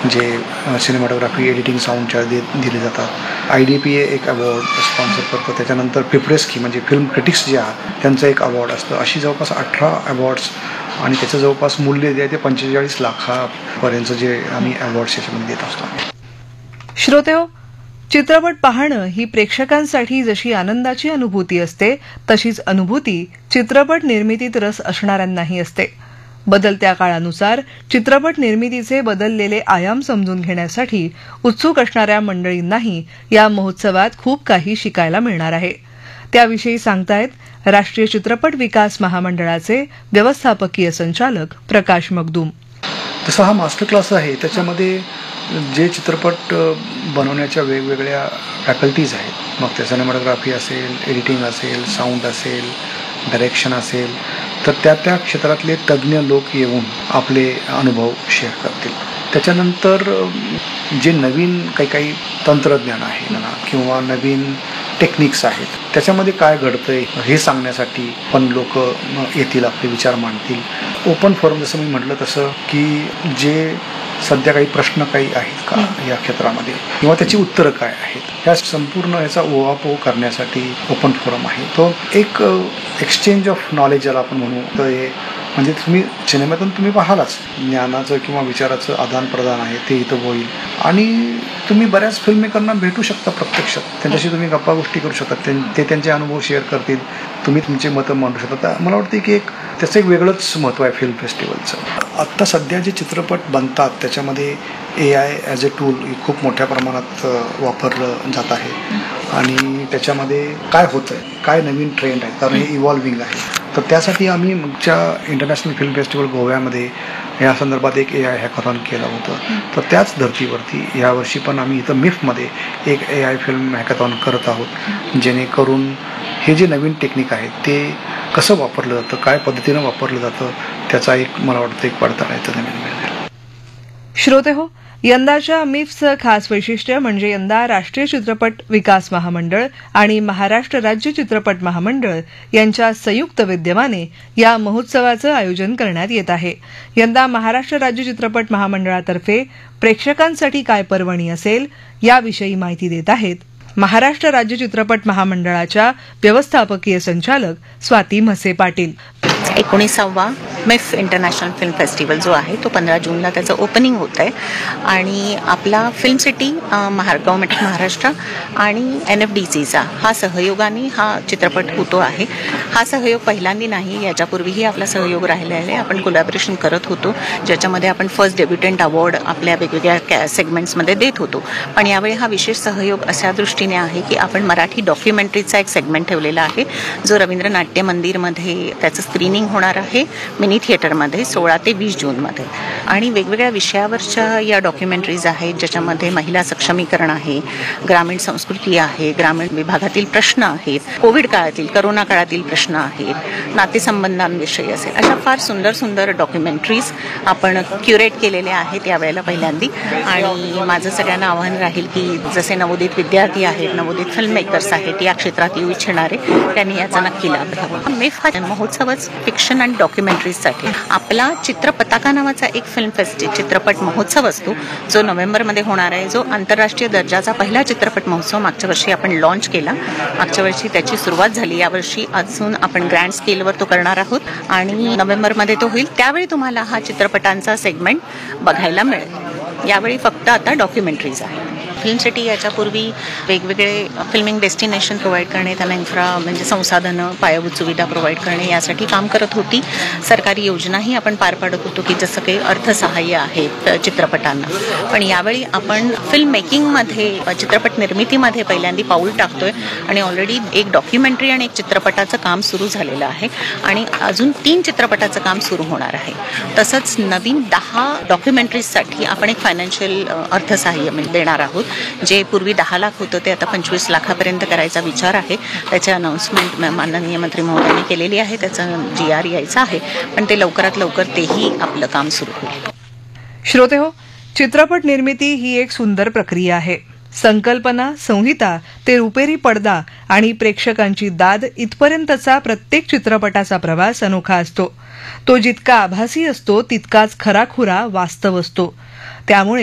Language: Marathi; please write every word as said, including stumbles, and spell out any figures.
जे सिनेमॅटोग्राफी, एडिटिंग, साऊंडच्या दे दिले जातात. आय डी पी ए एक अवॉर्ड स्पॉन्सर करतं. त्याच्यानंतर पिप्रेस्की म्हणजे फिल्म क्रिटिक्स जे आहेत त्यांचं एक अवॉर्ड असतं. अशी जवळपास अठरा अवॉर्ड्स आणि त्याचं जवळपास मूल्य जे आहे ते पंचेचाळीस लाखापर्यंत जे आम्ही अवॉर्ड्स याच्यामध्ये देत असतो. श्रोतेहो, चित्रपट पाहणं ही प्रेक्षकांसाठी जशी आनंदाची अनुभूती असते तशीच अनुभूती चित्रपट निर्मितीत रस असणाऱ्यांनाही असते. बदलत्या काळानुसार चित्रपट निर्मितीचे बदललेले आयाम समजून घेण्यासाठी उत्सुक असणाऱ्या मंडळींनाही या महोत्सवात खूप काही शिकायला मिळणार आहे. त्याविषयी सांगतायत राष्ट्रीय चित्रपट विकास महामंडळाचे व्यवस्थापकीय संचालक प्रकाश मगदूम. तसा हा मास्टर क्लास आहे. त्याच्यामध्ये जे चित्रपट बनवण्याच्या वेगवेगळ्या फॅकल्टीज आहेत, मग ते सिनेमॅटोग्राफी असेल, एडिटिंग असेल, साऊंड असेल, डायरेक्शन असेल, तर त्या त्या क्षेत्रातले तज्ज्ञ लोक येऊन आपले अनुभव शेअर करतील. त्याच्यानंतर जे नवीन काही काही तंत्रज्ञान आहे म्हणा किंवा नवीन टेक्निक्स आहेत त्याच्यामध्ये काय घडतंय हे सांगण्यासाठी पण लोक येतील, आपले विचार मांडतील. ओपन फोरम जसं मी म्हटलं तसं की जे सध्या काही प्रश्न काही आहेत का या क्षेत्रामध्ये किंवा त्याची उत्तरं काय आहेत, ह्या संपूर्ण याचा ओहापोह करण्यासाठी ओपन फोरम आहे. तो एक एक्सचेंज ऑफ नॉलेज ज्याला आपण म्हणू, तर हे म्हणजे तुम्ही सिनेमातून तुम्ही पाहालाच ज्ञानाचं किंवा विचाराचं आदान प्रदान आहे ते इथं होईल आणि तुम्ही बऱ्याच फिल्ममेकरना भेटू शकता प्रत्यक्षात, त्यांच्याशी तुम्ही गप्पा गोष्टी करू शकता, ते त्यांचे अनुभव शेअर करतील, तुम्ही तुमचे मतं मांडू शकता. मला वाटतं की एक त्याचं एक वेगळंच महत्त्व आहे फिल्म फेस्टिवलचं. आत्ता सध्या जे चित्रपट बनतात त्याच्यामध्ये ए आय ॲज अ टूल खूप मोठ्या प्रमाणात वापरलं जात आहे आणि त्याच्यामध्ये काय होतं आहे, काय नवीन ट्रेंड आहे, कारण हे इव्हॉल्विंग आहे. तर त्यासाठी आम्ही मागच्या इंटरनॅशनल फिल्म फेस्टिवल गोव्यामध्ये या संदर्भात एक ए आय हॅकॅथॉन केलं होतं. तर त्याच धर्तीवरती यावर्षी पण आम्ही इथं मिफ्टमध्ये एक ए आय फिल्म हॅकॅथॉन करत आहोत, जेणेकरून हे जे नवीन टेक्निक आहे ते कसं वापरलं जातं, काय पद्धतीनं वापरलं जातं, त्याचा एक मला वाटतं एक पडताळा येतं नवीन मिळेल. श्रोते हो, यंदाच्या मिफ्टचं खास वैशिष्ट्य म्हणजे यंदा राष्ट्रीय चित्रपट विकास महामंडळ आणि महाराष्ट्र राज्य चित्रपट महामंडळ यांच्या संयुक्त विद्यमाने या महोत्सवाचं आयोजन करण्यात येत आहे. यंदा महाराष्ट्र राज्य चित्रपट महामंडळातर्फे प्रेक्षकांसाठी काय पर्वणी असेल याविषयी माहिती देत आहेत महाराष्ट्र राज्य चित्रपट महामंडळाच्या व्यवस्थापकीय संचालक Swati Mhase Patil. एकोणीसावा MIFF international film festival जो आहे तो पंधरा जूनला त्याचं ओपनिंग होत आहे आणि आपला film city Mahar government of Maharashtra आणि एन एफ डी सीचा हा सहयोगाने हा चित्रपट होतो आहे. हा सहयोग पहिल्यांदा नाही, याच्यापूर्वीही आपला सहयोग राहिला आहे. आपण कोलॅबरेशन करत होतो ज्याच्यामध्ये आपण फर्स्ट डेब्युटंट अवॉर्ड आपल्या वेगवेगळ्या सेगमेंट्समध्ये देत होतो. पण यावेळी हा विशेष सहयोग अशा दृष्टीने आहे की आपण मराठी डॉक्युमेंटरीचा एक सेगमेंट ठेवलेला आहे जो रवींद्र नाट्य मंदिरमध्ये त्याचं स्क्रीनिंग होणार आहे मिनी थिएटरमध्ये सोळा ते वीस जूनमध्ये. आणि वेगवेगळ्या विषयावरच्या या डॉक्युमेंटरीज आहेत ज्याच्यामध्ये महिला सक्षमीकरण आहे, ग्रामीण संस्कृती आहे, ग्रामीण विभागातील प्रश्न आहेत, कोविड काळातील करोना काळातील प्रश्न आहेत, नातेसंबंधांविषयी असेल, अशा फार सुंदर सुंदर डॉक्युमेंटरीज आपण क्युरेट केलेल्या आहेत यावेळेला पहिल्यांदी. आणि माझं सगळ्यांना आव्हान राहील की जसे नवोदित विद्यार्थी आहेत, नवोदित फिल्म मेकर्स आहेत, या क्षेत्रात येऊ इच्छिणारे त्यांनी याचा नक्की लाभ घ्यावा. मिफ हा महोत्सवच फिक्शन आणि डॉक्युमेंटरीजसाठी आपला चित्रपताका नावाचा एक फिल्म फेस्टिवल चित्रपट महोत्सव असतो जो नोव्हेंबरमध्ये होणार आहे, जो आंतरराष्ट्रीय दर्जाचा पहिला चित्रपट महोत्सव मागच्या वर्षी आपण लॉन्च केला. मागच्या वर्षी त्याची सुरुवात झाली, यावर्षी अजून आपण ग्रँड स्केलवर तो करणार आहोत आणि नोव्हेंबरमध्ये तो होईल. त्यावेळी तुम्हाला हा चित्रपटांचा सेगमेंट बघायला मिळेल. यावेळी फक्त आता डॉक्युमेंटरीज आहे. फिल्म सिटी याच्यापूर्वी वेगवेगळे फिल्मिंग डेस्टिनेशन प्रोव्हाइड करणे, त्यांना इन्फ्रा म्हणजे संसाधनं, पायाभूत सुविधा प्रोव्हाइड करणे यासाठी काम करत होती. सरकारी योजनाही आपण पार पाडत होतो की जसं काही अर्थसहाय्य आहे चित्रपटांना. पण यावेळी आपण फिल्म मेकिंगमध्ये, चित्रपट निर्मितीमध्ये पहिल्यांदा पाऊल टाकतोय आणि ऑलरेडी एक डॉक्युमेंटरी आणि एक चित्रपटाचं काम सुरू झालेलं आहे आणि अजून तीन चित्रपटाचं काम सुरू होणार आहे. तसंच नवीन दहा डॉक्युमेंटरीजसाठी आपण एक फायनान्शियल अर्थसहाय्य देणार आहोत. जे पूर्वी दहा लाख होतं ते आता पंचवीस लाखापर्यंत करायचा विचार आहे. त्याचे अनाउन्समेंट माननीय मंत्री महोदयांनी केलेली आहे. त्याचा जी आर यायचा आहे, पण ते लवकरात लवकर तेही आपलं काम सुरू होईल. श्रोते हो, चित्रपट निर्मिती ही एक सुंदर प्रक्रिया आहे. संकल्पना, संहिता ते रुपेरी पडदा आणि प्रेक्षकांची दाद इथपर्यंतचा प्रत्येक चित्रपटाचा प्रवास अनोखा असतो. तो जितका आभासी असतो तितकाच खराखुरा वास्तव असतो. त्यामुळे